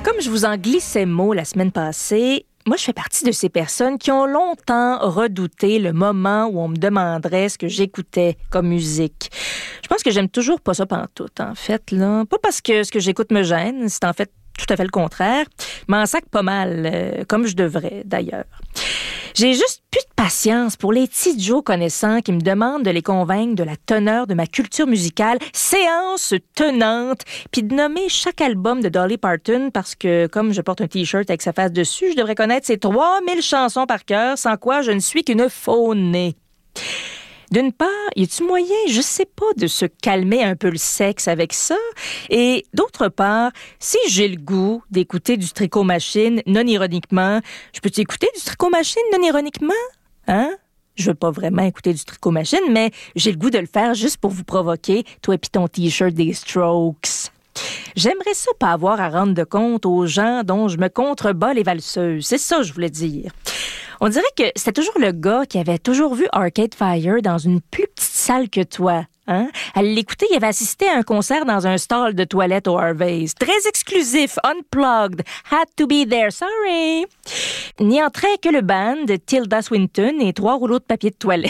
Comme je vous en glissais mot la semaine passée, moi, je fais partie de ces personnes qui ont longtemps redouté le moment où on me demanderait ce que j'écoutais comme musique. Je pense que j'aime toujours pas ça pantoute, en fait, là. Pas parce que ce que j'écoute me gêne, c'est en fait tout à fait le contraire. Je m'en sac pas mal, comme je devrais, d'ailleurs. J'ai juste plus de patience pour les petits Joe connaissants qui me demandent de les convaincre de la teneur de ma culture musicale, séance tenante, puis de nommer chaque album de Dolly Parton parce que, comme je porte un T-shirt avec sa face dessus, je devrais connaître ses 3000 chansons par cœur, sans quoi je ne suis qu'une faux-née. D'une part, y a-t-il moyen, je sais pas, de se calmer un peu le sexe avec ça? Et d'autre part, si j'ai le goût d'écouter du Tricot Machine non ironiquement, je peux t'écouter du Tricot Machine non ironiquement? Hein? Je veux pas vraiment écouter du Tricot Machine, mais j'ai le goût de le faire juste pour vous provoquer, toi et ton T-shirt des Strokes. J'aimerais ça pas avoir à rendre de compte aux gens dont je me contrebats les valseuses. C'est ça que je voulais dire. On dirait que c'était toujours le gars qui avait toujours vu Arcade Fire dans une plus petite salle que toi. Hein? À l'écouter, il avait assisté à un concert dans un stall de toilette au Harvey's. Très exclusif, unplugged, had to be there, sorry. N'y entrait que le band de Tilda Swinton et 3 rouleaux de papier de toilette.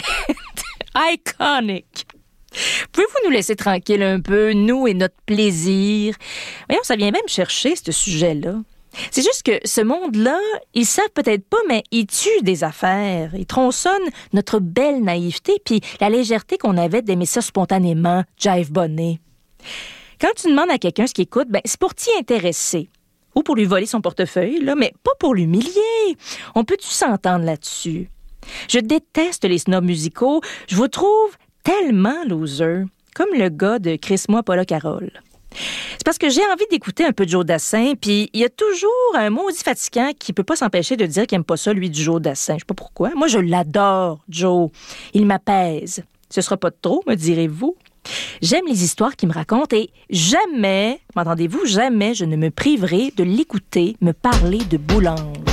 Iconic. Pouvez-vous nous laisser tranquille un peu, nous et notre plaisir? Voyons, ça vient même chercher, ce sujet-là. C'est juste que ce monde-là, ils savent peut-être pas, mais ils tuent des affaires. Ils tronçonnent notre belle naïveté puis la légèreté qu'on avait d'aimer ça spontanément, jive bonnet. Quand tu demandes à quelqu'un ce qu'il écoute, c'est pour t'y intéresser. Ou pour lui voler son portefeuille, là, mais pas pour l'humilier. On peut-tu s'entendre là-dessus? Je déteste les snobs musicaux. Je vous trouve tellement loser, comme le gars de Chris-moi Paula Carole. C'est parce que j'ai envie d'écouter un peu de Joe Dassin, puis il y a toujours un maudit fatigant qui peut pas s'empêcher de dire qu'il aime pas ça, lui, du Joe Dassin. Je sais pas pourquoi. Moi, je l'adore, Joe. Il m'apaise. Ce sera pas de trop, me direz-vous. J'aime les histoires qu'il me raconte et jamais, m'entendez-vous, jamais je ne me priverai de l'écouter me parler de boulange.